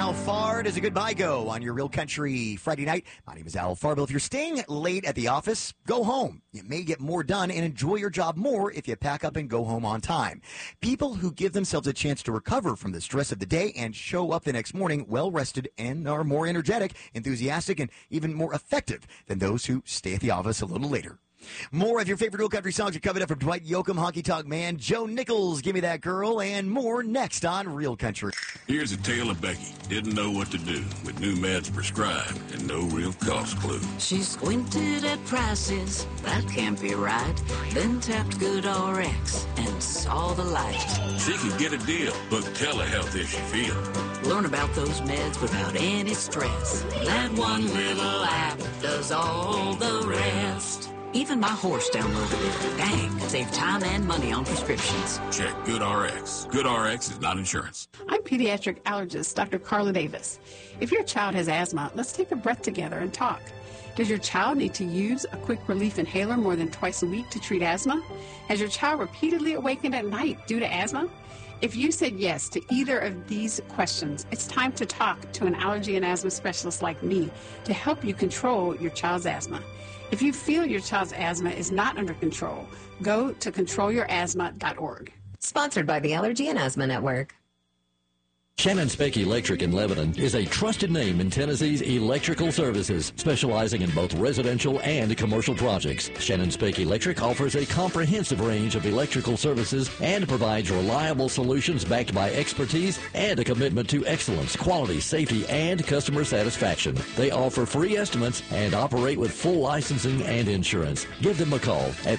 How far does a goodbye go on your Real Country Friday night? My name is Al Farbill. If you're staying late at the office, go home. You may get more done and enjoy your job more if you pack up and go home on time. People who give themselves a chance to recover from the stress of the day and show up the next morning well-rested and are more energetic, enthusiastic, and even more effective than those who stay at the office a little later. More of your favorite Real Country songs are coming up from Dwight Yoakam, Honky Tonk Man, Joe Nichols, Give Me That Girl, and more next on Real Country. Here's a tale of Becky. Didn't know what to do with new meds prescribed and no real cost clue. She squinted at prices, that can't be right. Then tapped GoodRx and saw the light. She could get a deal. Book telehealth if she feels. Learn about those meds without any stress. That one little app does all the rest. Even my horse downloaded it. Dang, save time and money on prescriptions. Check GoodRx. GoodRx is not insurance. I'm pediatric allergist Dr. Carla Davis. If your child has asthma, let's take a breath together and talk. Does your child need to use a quick relief inhaler more than twice a week to treat asthma? Has your child repeatedly awakened at night due to asthma? If you said yes to either of these questions, it's time to talk to an allergy and asthma specialist like me to help you control your child's asthma. If you feel your child's asthma is not under control, go to controlyourasthma.org. Sponsored by the Allergy and Asthma Network. Shannon Speck Electric in Lebanon is a trusted name in Tennessee's electrical services, specializing in both residential and commercial projects. Shannon Speck Electric offers a comprehensive range of electrical services and provides reliable solutions backed by expertise and a commitment to excellence, quality, safety, and customer satisfaction. They offer free estimates and operate with full licensing and insurance. Give them a call at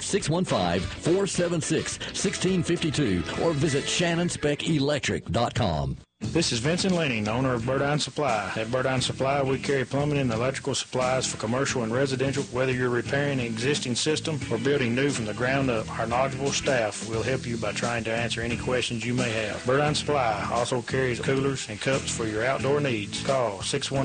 615-476-1652 or visit shannonspeckelectric.com. This is Vincent Lenning, owner of Burdine Supply. At Burdine Supply, we carry plumbing and electrical supplies for commercial and residential. Whether you're repairing an existing system or building new from the ground up, our knowledgeable staff will help you by trying to answer any questions you may have. Burdine Supply also carries coolers and cups for your outdoor needs. Call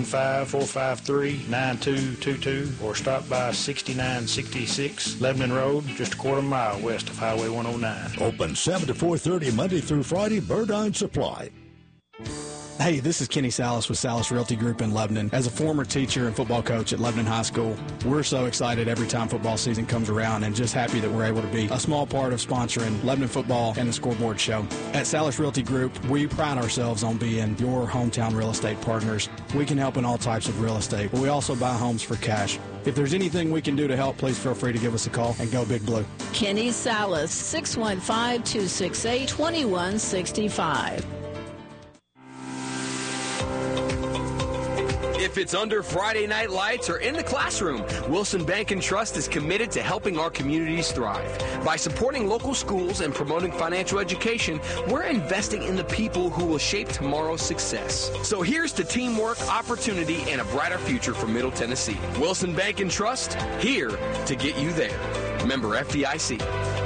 615-453-9222 or stop by 6966 Lebanon Road, just a quarter mile west of Highway 109. Open 7 to 4:30 Monday through Friday, Burdine Supply. Hey, this is Kenny Salas with Salas Realty Group in Lebanon. As a former teacher and football coach at Lebanon High School, we're so excited every time football season comes around and just happy that we're able to be a small part of sponsoring Lebanon football and the Scoreboard Show. At Salas Realty Group, we pride ourselves on being your hometown real estate partners. We can help in all types of real estate, but we also buy homes for cash. If there's anything we can do to help, please feel free to give us a call and go Big Blue. Kenny Salas, 615-268-2165. If it's under Friday night lights or in the classroom, Wilson Bank and Trust is committed to helping our communities thrive. By supporting local schools and promoting financial education, we're investing in the people who will shape tomorrow's success. So here's to teamwork, opportunity, and a brighter future for Middle Tennessee. Wilson Bank and Trust, here to get you there. Member FDIC.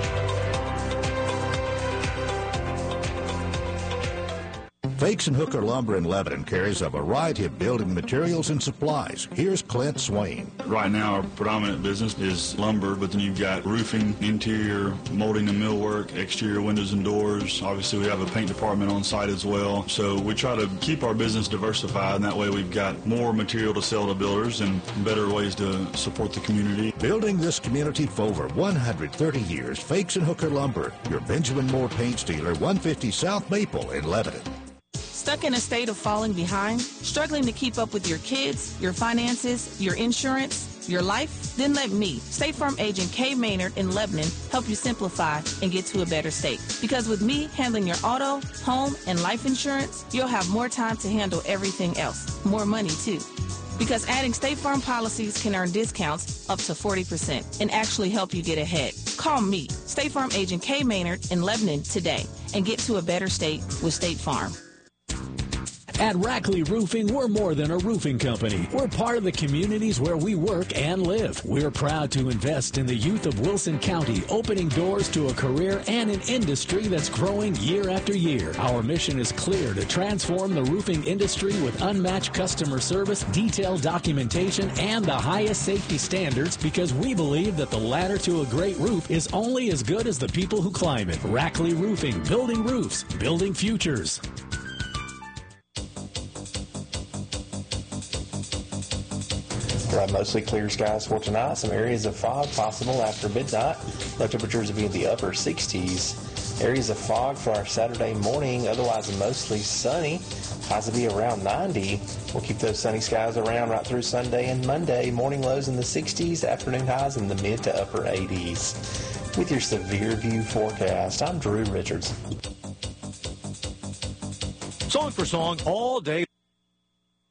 Fakes and Hooker Lumber in Lebanon carries a variety of building materials and supplies. Here's Clint Swain. Right now, our predominant business is lumber, but then you've got roofing, interior, molding and millwork, exterior windows and doors. Obviously, we have a paint department on site as well. So we try to keep our business diversified, and that way we've got more material to sell to builders and better ways to support the community. Building this community for over 130 years, Fakes and Hooker Lumber, your Benjamin Moore paint dealer, 150 South Maple in Lebanon. Stuck in a state of falling behind? Struggling to keep up with your kids, your finances, your insurance, your life? Then let me, State Farm agent Kay Maynard in Lebanon, help you simplify and get to a better state. Because with me handling your auto, home, and life insurance, you'll have more time to handle everything else. More money, too. Because adding State Farm policies can earn discounts up to 40% and actually help you get ahead. Call me, State Farm agent Kay Maynard in Lebanon today and get to a better state with State Farm. At Rackley Roofing, we're more than a roofing company. We're part of the communities where we work and live. We're proud to invest in the youth of Wilson County, opening doors to a career and an industry that's growing year after year. Our mission is clear: to transform the roofing industry with unmatched customer service, detailed documentation, and the highest safety standards, because we believe that the ladder to a great roof is only as good as the people who climb it. Rackley Roofing, building roofs, building futures. We'll have mostly clear skies for tonight. Some areas of fog possible after midnight. Low temperatures will be in the upper 60s. Areas of fog for our Saturday morning, otherwise mostly sunny. Highs will be around 90. We'll keep those sunny skies around right through Sunday and Monday. Morning lows in the 60s, afternoon highs in the mid to upper 80s. With your Severe View forecast, I'm Drew Richards. Song for song all day.